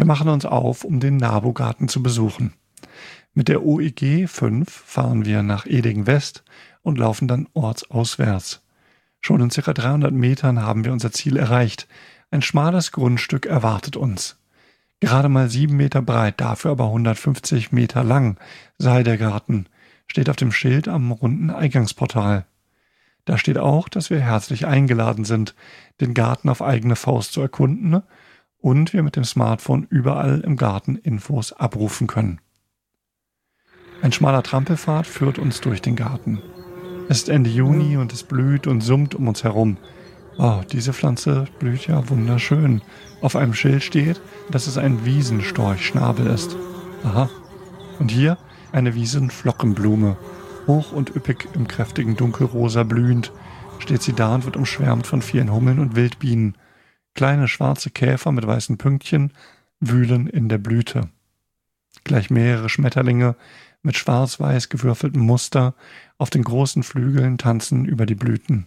machen uns auf, um den Nabu-Garten zu besuchen. Mit der OEG 5 fahren wir nach Eding West und laufen dann ortsauswärts. Schon in ca. 300 Metern haben wir unser Ziel erreicht. Ein schmales Grundstück erwartet uns. Gerade mal 7 Meter breit, dafür aber 150 Meter lang sei der Garten, steht auf dem Schild am runden Eingangsportal. Da steht auch, dass wir herzlich eingeladen sind, den Garten auf eigene Faust zu erkunden und wir mit dem Smartphone überall im Garten Infos abrufen können. Ein schmaler Trampelpfad führt uns durch den Garten. Es ist Ende Juni und es blüht und summt um uns herum. Oh, diese Pflanze blüht ja wunderschön. Auf einem Schild steht, dass es ein Wiesenstorchschnabel ist. Aha. Und hier eine Wiesenflockenblume. Hoch und üppig im kräftigen Dunkelrosa blühend, steht sie da und wird umschwärmt von vielen Hummeln und Wildbienen. Kleine schwarze Käfer mit weißen Pünktchen wühlen in der Blüte. Gleich mehrere Schmetterlinge mit schwarz-weiß gewürfeltem Muster auf den großen Flügeln tanzen über die Blüten.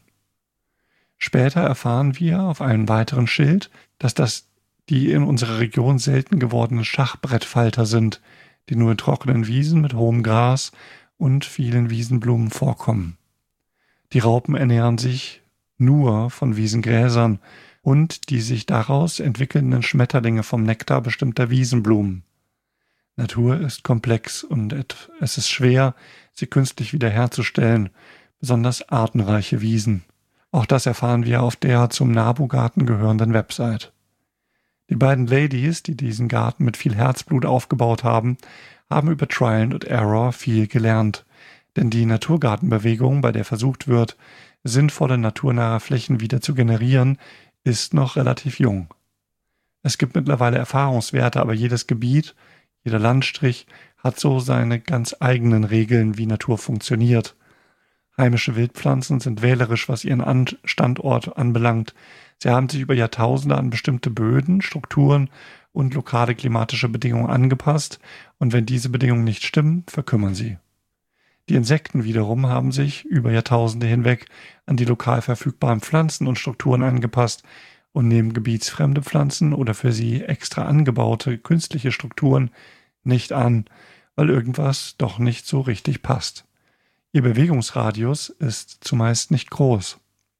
Später erfahren wir auf einem weiteren Schild, dass das die in unserer Region selten gewordenen Schachbrettfalter sind, die nur in trockenen Wiesen mit hohem Gras und vielen Wiesenblumen vorkommen. Die Raupen ernähren sich nur von Wiesengräsern und die sich daraus entwickelnden Schmetterlinge vom Nektar bestimmter Wiesenblumen. Natur ist komplex und es ist schwer, sie künstlich wiederherzustellen, besonders artenreiche Wiesen. Auch das erfahren wir auf der zum Nabu-Garten gehörenden Website. Die beiden Ladies, die diesen Garten mit viel Herzblut aufgebaut haben, haben über Trial and Error viel gelernt. Denn die Naturgartenbewegung, bei der versucht wird, sinnvolle naturnahe Flächen wieder zu generieren, ist noch relativ jung. Es gibt mittlerweile Erfahrungswerte, aber jedes Gebiet, jeder Landstrich hat so seine ganz eigenen Regeln, wie Natur funktioniert. Heimische Wildpflanzen sind wählerisch, was ihren Standort anbelangt. Sie haben sich über Jahrtausende an bestimmte Böden, Strukturen und lokale klimatische Bedingungen angepasst und wenn diese Bedingungen nicht stimmen, verkümmern sie. Die Insekten wiederum haben sich über Jahrtausende hinweg an die lokal verfügbaren Pflanzen und Strukturen angepasst und nehmen gebietsfremde Pflanzen oder für sie extra angebaute künstliche Strukturen nicht an, weil irgendwas doch nicht so richtig passt. Ihr Bewegungsradius ist zumeist nicht groß.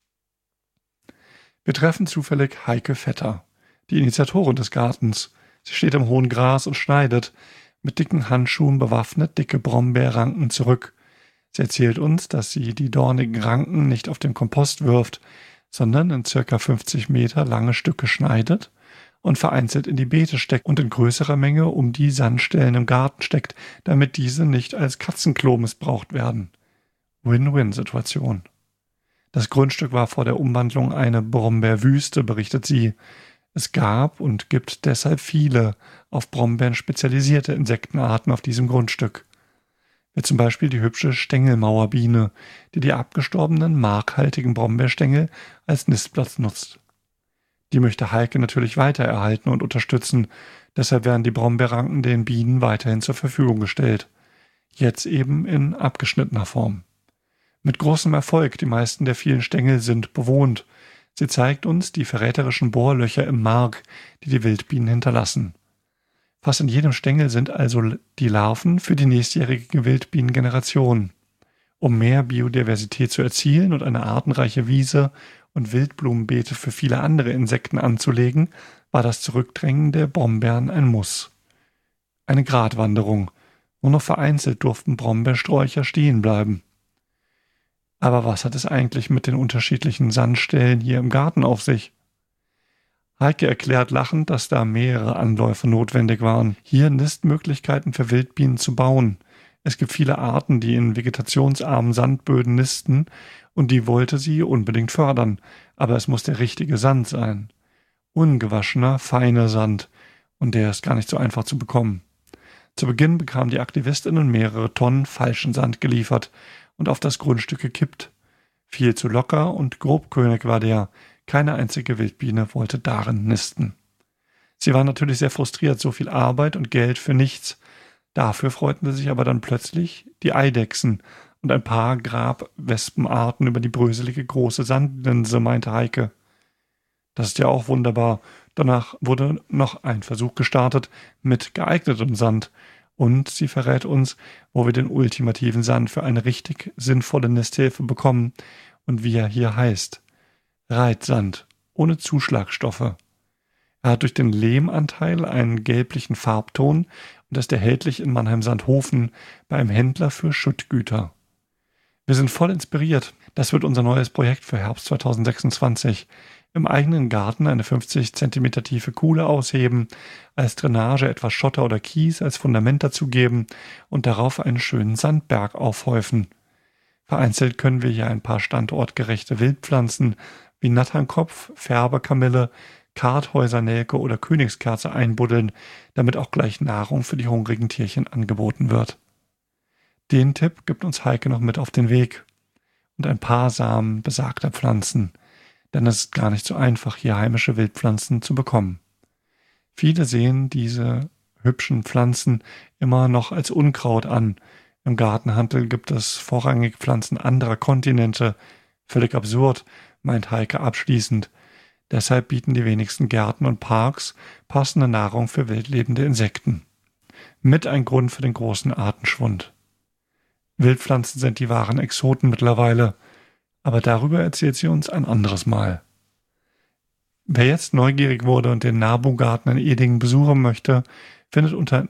Wir treffen zufällig Heike Vetter, die Initiatorin des Gartens. Sie steht im hohen Gras und schneidet, mit dicken Handschuhen bewaffnet, dicke Brombeerranken zurück. Sie erzählt uns, dass sie die dornigen Ranken nicht auf den Kompost wirft, sondern in ca. 50 Meter lange Stücke schneidet und vereinzelt in die Beete steckt und in größerer Menge um die Sandstellen im Garten steckt, damit diese nicht als Katzenklo missbraucht werden. Win-Win-Situation. Das Grundstück war vor der Umwandlung eine Brombeerwüste, berichtet sie. Es gab und gibt deshalb viele auf Brombeeren spezialisierte Insektenarten auf diesem Grundstück. Wie zum Beispiel die hübsche Stängelmauerbiene, die die abgestorbenen, markhaltigen Brombeerstängel als Nistplatz nutzt. Die möchte Heike natürlich weiter erhalten und unterstützen, deshalb werden die Brombeerranken den Bienen weiterhin zur Verfügung gestellt. Jetzt eben in abgeschnittener Form. Mit großem Erfolg, die meisten der vielen Stängel sind bewohnt. Sie zeigt uns die verräterischen Bohrlöcher im Mark, die die Wildbienen hinterlassen. Fast in jedem Stängel sind also die Larven für die nächstjährige Wildbienengeneration. Um mehr Biodiversität zu erzielen und eine artenreiche Wiese und Wildblumenbeete für viele andere Insekten anzulegen, war das Zurückdrängen der Brombeeren ein Muss. Eine Gratwanderung. Nur noch vereinzelt durften Brombeersträucher stehen bleiben. Aber was hat es eigentlich mit den unterschiedlichen Sandstellen hier im Garten auf sich? Heike erklärt lachend, dass da mehrere Anläufe notwendig waren, hier Nistmöglichkeiten für Wildbienen zu bauen. Es gibt viele Arten, die in vegetationsarmen Sandböden nisten und die wollte sie unbedingt fördern, aber es muss der richtige Sand sein. Ungewaschener, feiner Sand und der ist gar nicht so einfach zu bekommen. Zu Beginn bekamen die AktivistInnen mehrere Tonnen falschen Sand geliefert und auf das Grundstück gekippt. Viel zu locker und grobkörnig war der. Keine einzige Wildbiene wollte darin nisten. Sie waren natürlich sehr frustriert, so viel Arbeit und Geld für nichts. Dafür freuten sich aber dann plötzlich die Eidechsen und ein paar Grabwespenarten über die bröselige große Sandlinse, meinte Heike. Das ist ja auch wunderbar. Danach wurde noch ein Versuch gestartet mit geeignetem Sand und sie verrät uns, wo wir den ultimativen Sand für eine richtig sinnvolle Nisthilfe bekommen und wie er hier heißt. Reitsand, ohne Zuschlagstoffe. Er hat durch den Lehmanteil einen gelblichen Farbton und ist erhältlich in Mannheim-Sandhofen bei einem Händler für Schuttgüter. Wir sind voll inspiriert. Das wird unser neues Projekt für Herbst 2026. Im eigenen Garten eine 50 cm tiefe Kuhle ausheben, als Drainage etwas Schotter oder Kies als Fundament dazugeben und darauf einen schönen Sandberg aufhäufen. Vereinzelt können wir hier ein paar standortgerechte Wildpflanzen wie Natternkopf, Färbekamille, Karthäusernelke oder Königskerze einbuddeln, damit auch gleich Nahrung für die hungrigen Tierchen angeboten wird. Den Tipp gibt uns Heike noch mit auf den Weg und ein paar Samen besagter Pflanzen, denn es ist gar nicht so einfach, hier heimische Wildpflanzen zu bekommen. Viele sehen diese hübschen Pflanzen immer noch als Unkraut an. Im Gartenhandel gibt es vorrangig Pflanzen anderer Kontinente. Völlig absurd, meint Heike abschließend. Deshalb bieten die wenigsten Gärten und Parks passende Nahrung für wildlebende Insekten. Mit ein Grund für den großen Artenschwund. Wildpflanzen sind die wahren Exoten mittlerweile, aber darüber erzählt sie uns ein anderes Mal. Wer jetzt neugierig wurde und den Nabu-Garten in Edingen besuchen möchte, findet unter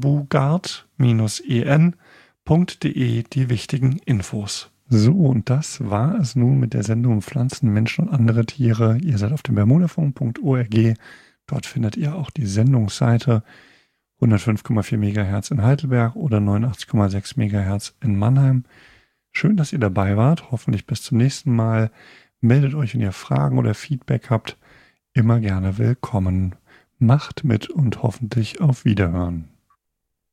nabugart-en.de die wichtigen Infos. So, und das war es nun mit der Sendung Pflanzen, Menschen und andere Tiere. Ihr seid auf dem bermudafunk.org. Dort findet ihr auch die Sendungsseite 105,4 MHz in Heidelberg oder 89,6 MHz in Mannheim. Schön, dass ihr dabei wart. Hoffentlich bis zum nächsten Mal. Meldet euch, wenn ihr Fragen oder Feedback habt. Immer gerne willkommen. Macht mit und hoffentlich auf Wiederhören.